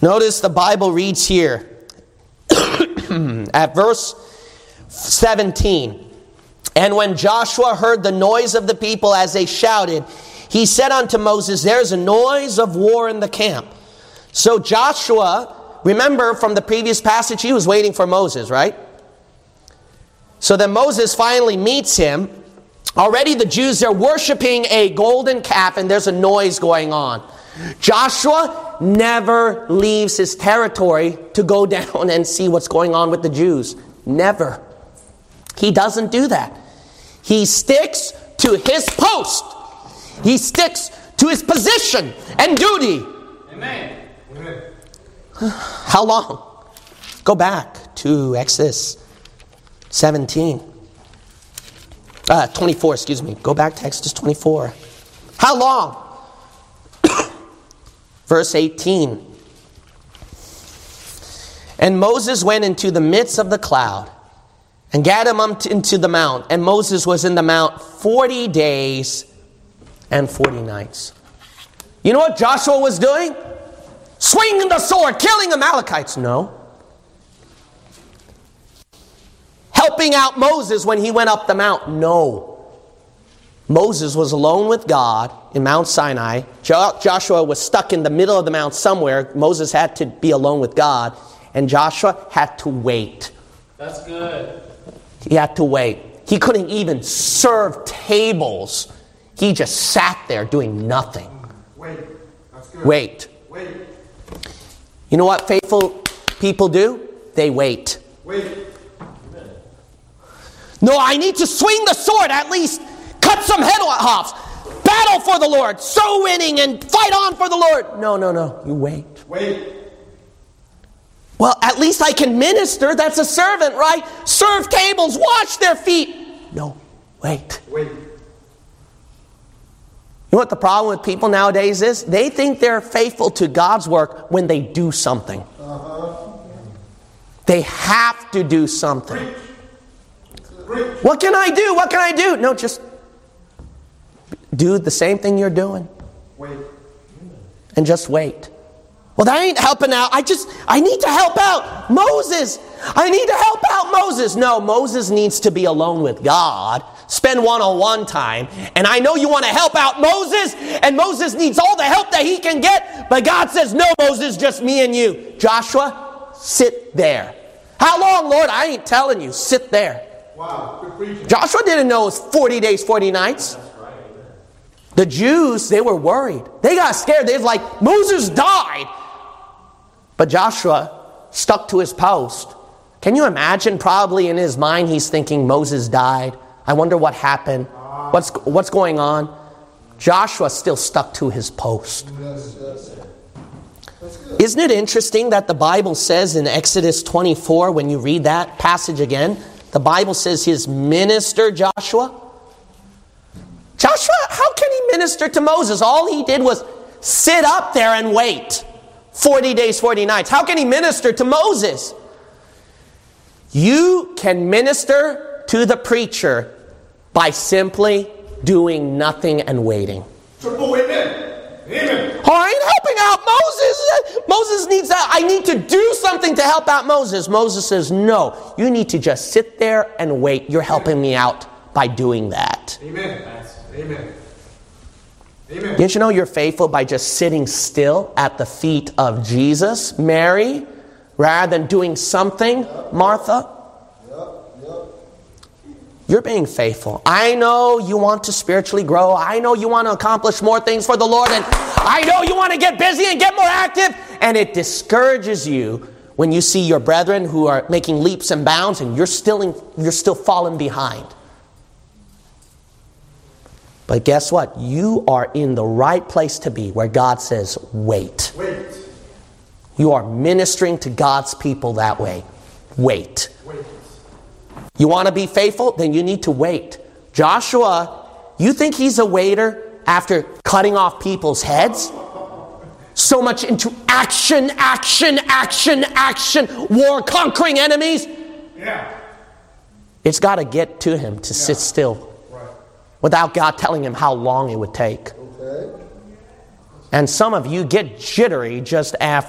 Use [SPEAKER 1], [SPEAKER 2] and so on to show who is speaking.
[SPEAKER 1] Notice the Bible reads here at verse 17. And when Joshua heard the noise of the people as they shouted, he said unto Moses, there's a noise of war in the camp. So Joshua, remember from the previous passage, he was waiting for Moses, right? So then Moses finally meets him. Already the Jews, they're worshiping a golden calf and there's a noise going on. Joshua never leaves his territory to go down and see what's going on with the Jews. Never. He doesn't do that. He sticks to his post. He sticks to his position and duty. Amen. How long? Go back to Exodus 24, excuse me. Go back to Exodus 24. How long? Verse 18. And Moses went into the midst of the cloud and gat him up into the mount. And Moses was in the mount 40 days and 40 nights. You know what Joshua was doing? Swinging the sword, killing Amalekites. No. Helping out Moses when he went up the mount. No. Moses was alone with God in Mount Sinai. Joshua was stuck in the middle of the mount somewhere. Moses had to be alone with God. And Joshua had to wait.
[SPEAKER 2] That's good.
[SPEAKER 1] He had to wait. He couldn't even serve tables. He just sat there doing nothing.
[SPEAKER 3] Wait. That's good.
[SPEAKER 1] Wait. You know what faithful people do? They wait. No, I need to swing the sword, at least cut some head offs. Battle for the Lord. Soul winning and fight on for the Lord. No. You wait. Well, at least I can minister. That's a servant, right? Serve tables, wash their feet. No, wait. You know what the problem with people nowadays is? They think they're faithful to God's work when they do something. They have to do something. What can I do? No, just do the same thing you're doing. And just wait. Well, that ain't helping out. I need to help out Moses. No, Moses needs to be alone with God. Spend one-on-one time. And I know you want to help out Moses. And Moses needs all the help that he can get. But God says, no, Moses, just me and you. Joshua, sit there. How long, Lord? I ain't telling you. Sit there.
[SPEAKER 3] Wow, good preaching.
[SPEAKER 1] Joshua didn't know it was 40 days, 40 nights. The Jews, they were worried. They got scared. They was like, Moses died. But Joshua stuck to his post. Can you imagine? Probably in his mind he's thinking Moses died. I wonder what happened. What's going on? Joshua still stuck to his post. Isn't it interesting that the Bible says in Exodus 24, when you read that passage again, the Bible says his minister Joshua. Joshua, how can he minister to Moses? All he did was sit up there and wait. 40 days, 40 nights. How can he minister to Moses? You can minister to the preacher by simply doing nothing and waiting.
[SPEAKER 3] Amen.
[SPEAKER 1] Oh, I ain't helping out Moses. Moses needs that. I need to do something to help out Moses. Moses says, no, you need to just sit there and wait. You're helping me out by doing that.
[SPEAKER 3] Amen.
[SPEAKER 1] Didn't you know you're faithful by just sitting still at the feet of Jesus, Mary, rather than doing something, Martha? You're being faithful. I know you want to spiritually grow. I know you want to accomplish more things for the Lord. And I know you want to get busy and get more active. And it discourages you when you see your brethren who are making leaps and bounds and you're still falling behind. But guess what? You are in the right place to be, where God says, wait. You are ministering to God's people that way. Wait. You want to be faithful? Then you need to wait. Joshua, you think he's a waiter after cutting off people's heads? So much into action, war, conquering enemies. It's got to get to him to sit still. Without God telling him how long it would take. And some of you get jittery just after